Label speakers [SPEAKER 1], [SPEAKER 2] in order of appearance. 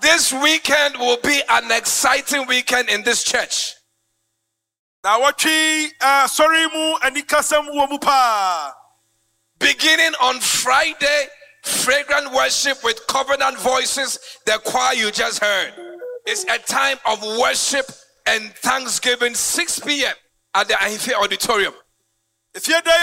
[SPEAKER 1] This weekend will be an exciting weekend in this church. Beginning on Friday, fragrant worship with covenant voices, the choir you just heard. It's a time of worship and thanksgiving, 6 p.m. at the Ahife Auditorium. If you're there,